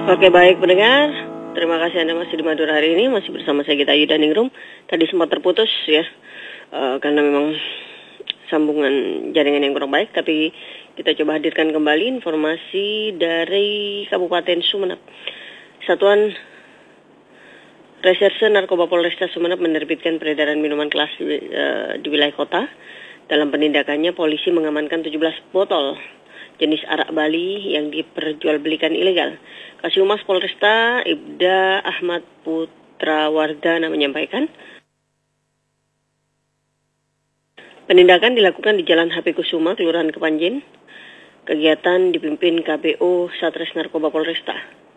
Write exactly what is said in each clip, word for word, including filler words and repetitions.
Oke, baik pendengar, terima kasih Anda masih di Madura hari ini, masih bersama saya Gita Ayu dan Ningrum. Tadi sempat terputus ya, uh, karena memang sambungan jaringan yang kurang baik, tapi kita coba hadirkan kembali informasi dari Kabupaten Sumeneb. Satuan Reserse Narkoba Polresta Sumeneb menerbitkan peredaran minuman keras di, uh, di wilayah kota. Dalam penindakannya, polisi mengamankan tujuh belas botol jenis arak Bali yang diperjualbelikan ilegal. Kasih Humas Polresta Ibda Ahmad Putrawardana menyampaikan, penindakan dilakukan di Jalan H P Kusuma, Kelurahan Kepanjen. Kegiatan dipimpin K B O Satres Narkoba Polresta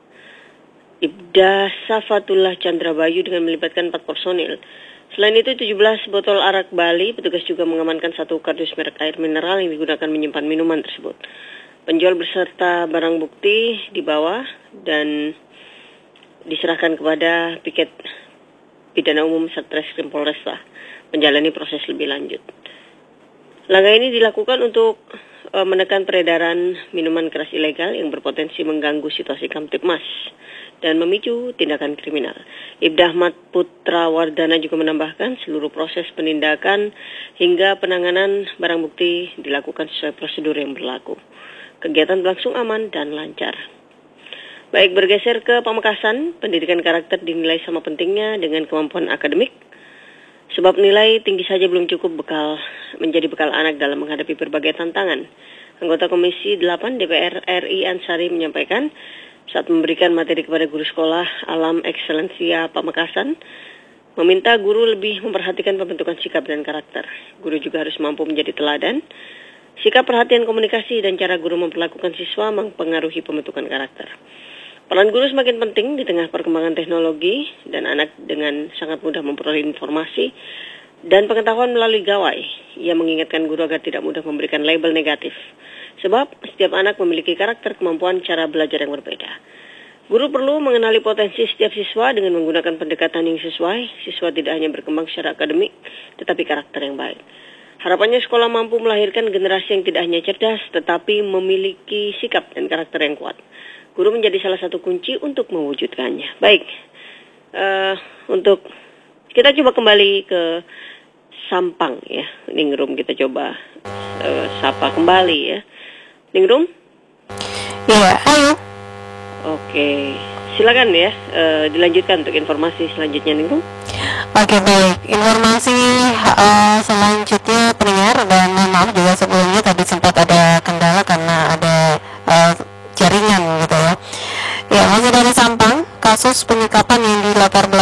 Ibda Safatullah Chandra Bayu dengan melibatkan empat personil. Selain itu, tujuh belas botol arak Bali, petugas juga mengamankan satu kardus merek air mineral yang digunakan menyimpan minuman tersebut. Penjual beserta barang bukti dibawa dan diserahkan kepada piket pidana umum Satreskrim Polresta menjalani proses lebih lanjut. Langkah ini dilakukan untuk uh, menekan peredaran minuman keras ilegal yang berpotensi mengganggu situasi Kamtipmas dan memicu tindakan kriminal. Ibda Ahmad Putrawardana juga menambahkan seluruh proses penindakan hingga penanganan barang bukti dilakukan sesuai prosedur yang berlaku. Kegiatan berlangsung aman dan lancar. Baik, bergeser ke Pamekasan, pendidikan karakter dinilai sama pentingnya dengan kemampuan akademik. Sebab nilai tinggi saja belum cukup bekal menjadi bekal anak dalam menghadapi berbagai tantangan. Anggota Komisi delapan D P R R I Ansari menyampaikan, saat memberikan materi kepada guru sekolah Alam Excellencia Pamekasan, meminta guru lebih memperhatikan pembentukan sikap dan karakter. Guru juga harus mampu menjadi teladan. Sikap, perhatian, komunikasi, dan cara guru memperlakukan siswa mempengaruhi pembentukan karakter. Peran guru semakin penting di tengah perkembangan teknologi dan anak dengan sangat mudah memperoleh informasi dan pengetahuan melalui gawai. Ia mengingatkan guru agar tidak mudah memberikan label negatif. Sebab setiap anak memiliki karakter, kemampuan, cara belajar yang berbeda. Guru perlu mengenali potensi setiap siswa dengan menggunakan pendekatan yang sesuai. Siswa tidak hanya berkembang secara akademik, tetapi karakter yang baik. Harapannya sekolah mampu melahirkan generasi yang tidak hanya cerdas, tetapi memiliki sikap dan karakter yang kuat. Guru menjadi salah satu kunci untuk mewujudkannya. Baik, uh, untuk kita coba kembali ke Sampang ya, Ningrum, kita coba uh, sapa kembali ya. Ningrum? Iya, ayo. Oke, silakan ya, uh, dilanjutkan untuk informasi selanjutnya, Ningrum. Oke, baik. Informasi uh, selanjutnya pendengar, dan mohon maaf juga sebelumnya tadi sempat ada kendala karena ada uh, jaringan gitu ya. Ya, masih dari Sampang, kasus penyekapan yang dilatar belakang